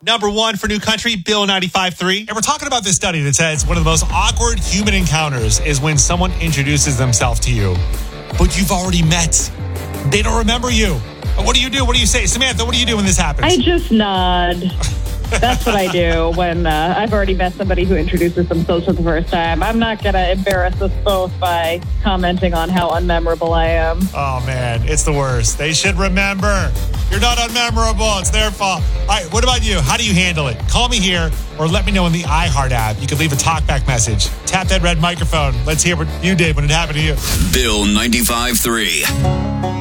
Number one for New Country, Bill 95.3. And we're talking about this study that says one of the most awkward human encounters is when someone introduces themselves to you, but you've already met. They don't remember you. What do you do? What do you say? Samantha, what do you do when this happens? I just nod. That's what I do when I've already met somebody who introduces themselves for the first time. I'm not going to embarrass us both by commenting on how unmemorable I am. Oh, man, it's the worst. They should remember. You're not unmemorable. It's their fault. All right, what about you? How do you handle it? Call me here or let me know in the iHeart app. You can leave a talkback message. Tap that red microphone. Let's hear what you did when it happened to you. Bill 95.3.